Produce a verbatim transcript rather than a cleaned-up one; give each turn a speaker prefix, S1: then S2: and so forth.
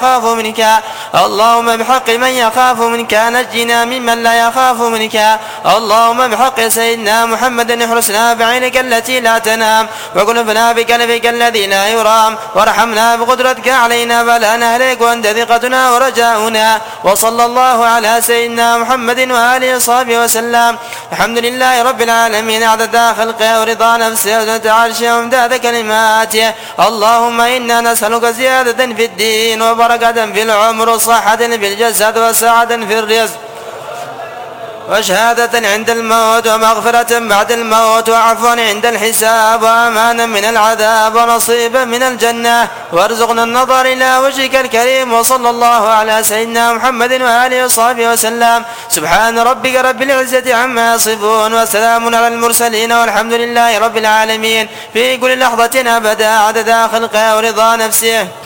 S1: يخاف منك. اللهم بحق من يخاف منك نجنا ممن لا يخاف منك. اللهم بحق سيدنا محمد احرسنا بعينك التي لا تنام، وقلبنا بقلبك الذي لا يرام، وارحمنا بقدرتك علينا فلا نهلك وانت ثقتنا ورجاؤنا. وصلى الله على سيدنا محمد وآله وصحبه وسلم. الحمد لله رب العالمين عدد خلقه ورضا نفسه وزنة عرشه وامداد كلماته. اللهم إنا نسألك زيادة في الدين وبركة في العمر وصحة في الجسد وسعة في الرزق وشهادة عند الموت ومغفرة بعد الموت وعفوا عند الحساب وأمانا من العذاب ونصيبا من الجنة، وارزقنا النظر إلى وجهك الكريم. وصلى الله على سيدنا محمد وآله وصحبه وسلم. سبحان ربك رب العزة عما يصفون وسلام على المرسلين والحمد لله رب العالمين في كل لحظة أبدا عدد خلقه ورضا نفسه.